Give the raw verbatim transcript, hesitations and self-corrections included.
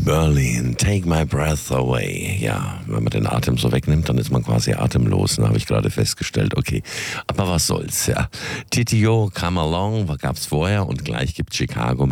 Berlin, Take My Breath Away. Ja, wenn man den Atem so wegnimmt, dann ist man quasi atemlos. Da habe ich gerade festgestellt. Okay, aber was soll's, ja. T T O, Come Along, gab's vorher und gleich gibt Chicago